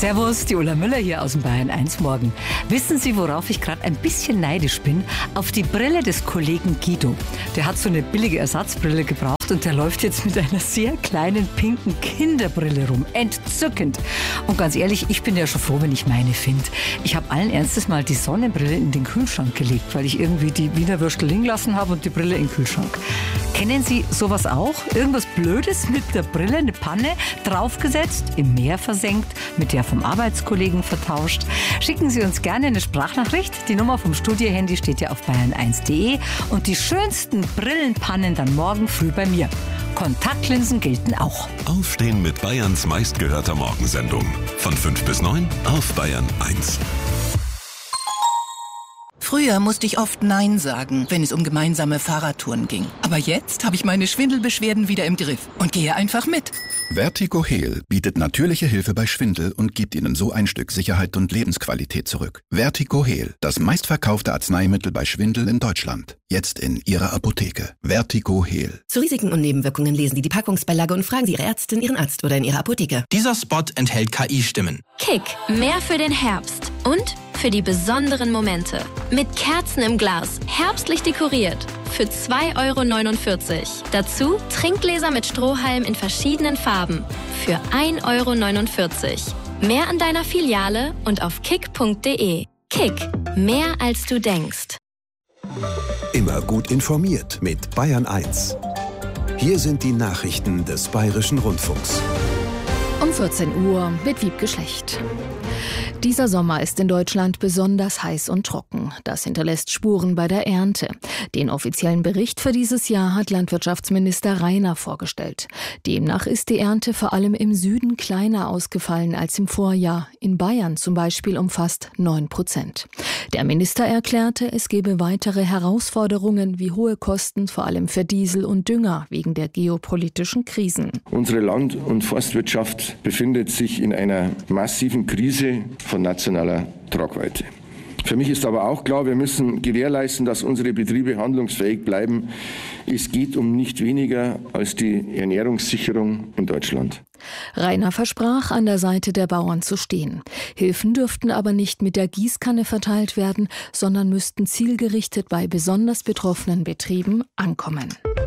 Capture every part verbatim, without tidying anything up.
Servus, die Ulla Müller hier aus dem Bayern eins Morgen. Wissen Sie, worauf ich gerade ein bisschen neidisch bin? Auf die Brille des Kollegen Guido. Der hat so eine billige Ersatzbrille gebraucht und der läuft jetzt mit einer sehr kleinen pinken Kinderbrille rum. Entzückend. Und ganz ehrlich, ich bin ja schon froh, wenn ich meine finde. Ich habe allen Ernstes mal die Sonnenbrille in den Kühlschrank gelegt, weil ich irgendwie die Wiener Würstel liegen lassen habe und die Brille in den Kühlschrank. Kennen Sie sowas auch? Irgendwas Blödes mit der Brille, eine Panne, draufgesetzt, im Meer versenkt, mit der vom Arbeitskollegen vertauscht? Schicken Sie uns gerne eine Sprachnachricht. Die Nummer vom Studiohandy steht ja auf bayern eins punkt de und die schönsten Brillenpannen dann morgen früh bei mir. Kontaktlinsen gelten auch. Aufstehen mit Bayerns meistgehörter Morgensendung. Von fünf bis neun auf Bayern eins. Früher musste ich oft Nein sagen, wenn es um gemeinsame Fahrradtouren ging. Aber jetzt habe ich meine Schwindelbeschwerden wieder im Griff und gehe einfach mit. Vertigo Heal bietet natürliche Hilfe bei Schwindel und gibt Ihnen so ein Stück Sicherheit und Lebensqualität zurück. Vertigo Heal, das meistverkaufte Arzneimittel bei Schwindel in Deutschland. Jetzt in Ihrer Apotheke. Vertigo Heal. Zu Risiken und Nebenwirkungen lesen Sie die Packungsbeilage und fragen Sie Ihre Ärztin, Ihren Arzt oder in Ihrer Apotheke. Dieser Spot enthält K I-Stimmen. Kick, mehr für den Herbst und für die besonderen Momente. Mit Kerzen im Glas, herbstlich dekoriert. Für zwei Euro neunundvierzig. Dazu Trinkgläser mit Strohhalm in verschiedenen Farben. Für ein Euro neunundvierzig. Mehr an deiner Filiale und auf kick punkt de. Kick, mehr als du denkst. Immer gut informiert mit Bayern eins. Hier sind die Nachrichten des Bayerischen Rundfunks. Um vierzehn Uhr mit Wiebke Schlecht. Dieser Sommer ist in Deutschland besonders heiß und trocken. Das hinterlässt Spuren bei der Ernte. Den offiziellen Bericht für dieses Jahr hat Landwirtschaftsminister Rainer vorgestellt. Demnach ist die Ernte vor allem im Süden kleiner ausgefallen als im Vorjahr. In Bayern zum Beispiel um fast neun Prozent. Der Minister erklärte, es gebe weitere Herausforderungen wie hohe Kosten, vor allem für Diesel und Dünger, wegen der geopolitischen Krisen. Unsere Land- und Forstwirtschaft befindet sich in einer massiven Krise von nationaler Tragweite. Für mich ist aber auch klar, wir müssen gewährleisten, dass unsere Betriebe handlungsfähig bleiben. Es geht um nicht weniger als die Ernährungssicherung in Deutschland. Rainer versprach, an der Seite der Bauern zu stehen. Hilfen dürften aber nicht mit der Gießkanne verteilt werden, sondern müssten zielgerichtet bei besonders betroffenen Betrieben ankommen.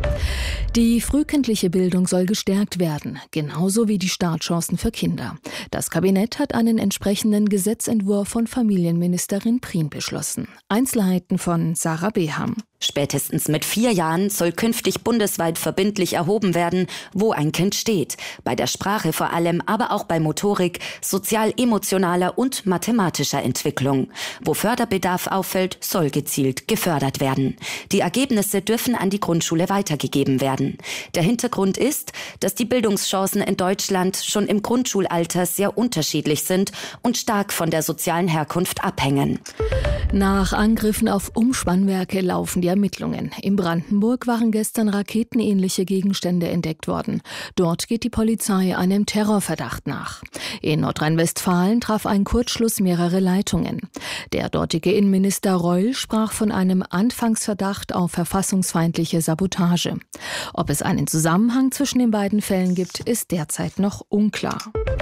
Die frühkindliche Bildung soll gestärkt werden, genauso wie die Startchancen für Kinder. Das Kabinett hat einen entsprechenden Gesetzentwurf von Familienministerin Prien beschlossen. Einzelheiten von Sarah Beham. Spätestens mit vier Jahren soll künftig bundesweit verbindlich erhoben werden, wo ein Kind steht. Bei der Sprache vor allem, aber auch bei Motorik, sozial-emotionaler und mathematischer Entwicklung. Wo Förderbedarf auffällt, soll gezielt gefördert werden. Die Ergebnisse dürfen an die Grundschule weitergegeben werden. Der Hintergrund ist, dass die Bildungschancen in Deutschland schon im Grundschulalter sehr unterschiedlich sind und stark von der sozialen Herkunft abhängen. Nach Angriffen auf Umspannwerke laufen die Ermittlungen. In Brandenburg waren gestern raketenähnliche Gegenstände entdeckt worden. Dort geht die Polizei einem Terrorverdacht nach. In Nordrhein-Westfalen traf ein Kurzschluss mehrere Leitungen. Der dortige Innenminister Reul sprach von einem Anfangsverdacht auf verfassungsfeindliche Sabotage. Ob es einen Zusammenhang zwischen den beiden Fällen gibt, ist derzeit noch unklar.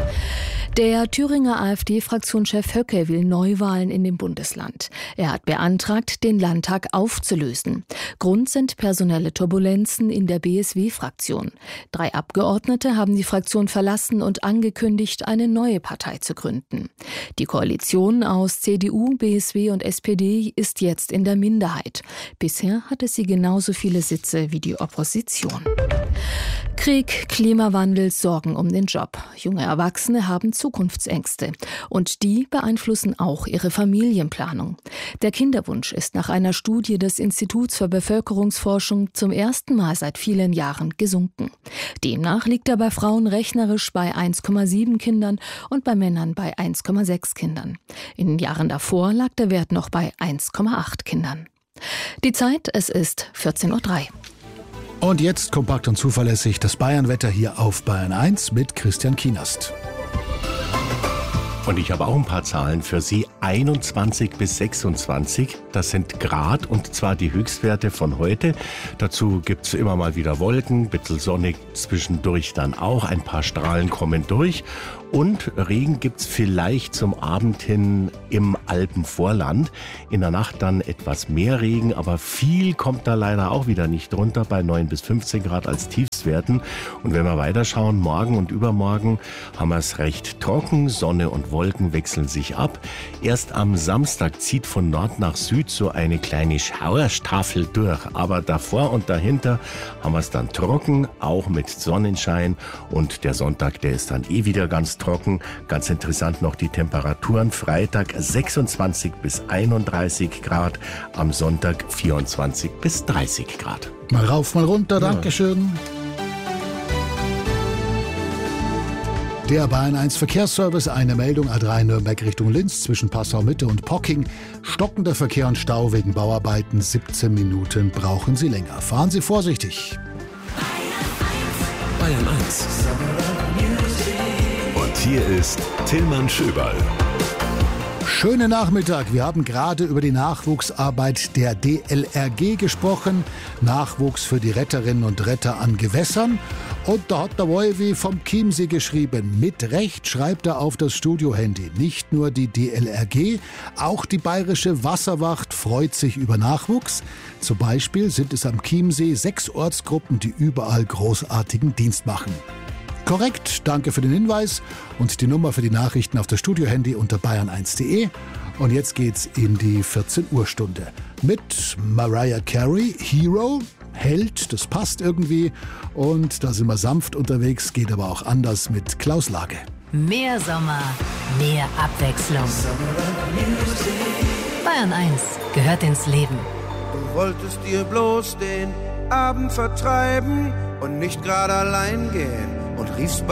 Der Thüringer AfD-Fraktionschef Höcke will Neuwahlen in dem Bundesland. Er hat beantragt, den Landtag aufzulösen. Grund sind personelle Turbulenzen in der B S W-Fraktion. Drei Abgeordnete haben die Fraktion verlassen und angekündigt, eine neue Partei zu gründen. Die Koalition aus C D U, B S W und S P D ist jetzt in der Minderheit. Bisher hatte sie genauso viele Sitze wie die Opposition. Krieg, Klimawandel, Sorgen um den Job. Junge Erwachsene haben Zukunftsängste. Und die beeinflussen auch ihre Familienplanung. Der Kinderwunsch ist nach einer Studie des Instituts für Bevölkerungsforschung zum ersten Mal seit vielen Jahren gesunken. Demnach liegt er bei Frauen rechnerisch bei eins Komma sieben Kindern und bei Männern bei eins Komma sechs Kindern. In den Jahren davor lag der Wert noch bei eins Komma acht Kindern. Die Zeit, es ist vierzehn Uhr drei. Und jetzt kompakt und zuverlässig das Bayernwetter hier auf Bayern eins mit Christian Kienast. Und ich habe auch ein paar Zahlen für Sie. einundzwanzig bis sechsundzwanzig, das sind Grad und zwar die Höchstwerte von heute. Dazu gibt's immer mal wieder Wolken, ein bisschen sonnig zwischendurch dann auch. Ein paar Strahlen kommen durch. Und Regen gibt's vielleicht zum Abend hin im Alpenvorland. In der Nacht dann etwas mehr Regen, aber viel kommt da leider auch wieder nicht runter, bei neun bis fünfzehn Grad als Tiefstwerten. Und wenn wir weiterschauen, morgen und übermorgen haben wir es recht trocken. Sonne und Wolken wechseln sich ab. Erst am Samstag zieht von Nord nach Süd so eine kleine Schauerstaffel durch. Aber davor und dahinter haben wir es dann trocken, auch mit Sonnenschein. Und der Sonntag, der ist dann eh wieder ganz trocken. Ganz interessant noch die Temperaturen. Freitag sechsundzwanzig bis einunddreißig Grad, am Sonntag vierundzwanzig bis dreißig Grad. Mal rauf, mal runter, ja. Dankeschön. Der Bayern eins Verkehrsservice, eine Meldung A drei Nürnberg Richtung Linz zwischen Passau Mitte und Pocking. Stockender Verkehr und Stau wegen Bauarbeiten, siebzehn Minuten brauchen Sie länger. Fahren Sie vorsichtig. Bayern eins. Und hier ist Tillmann Schöberl. Schönen Nachmittag. Wir haben gerade über die Nachwuchsarbeit der D L R G gesprochen. Nachwuchs für die Retterinnen und Retter an Gewässern. Und da hat der Wolfi vom Chiemsee geschrieben. Mit Recht schreibt er auf das Studiohandy. Nicht nur die D L R G, auch die Bayerische Wasserwacht freut sich über Nachwuchs. Zum Beispiel sind es am Chiemsee sechs Ortsgruppen, die überall großartigen Dienst machen. Korrekt, danke für den Hinweis und die Nummer für die Nachrichten auf das Studiohandy unter bayern eins punkt de. Und jetzt geht's in die vierzehn Uhr Stunde mit Mariah Carey, Hero, Held, das passt irgendwie und da sind wir sanft unterwegs, geht aber auch anders mit Klaus Lage. Mehr Sommer, mehr Abwechslung. Bayern eins gehört ins Leben. Du wolltest dir bloß den Abend vertreiben und nicht gerade allein gehen. Und riefst bei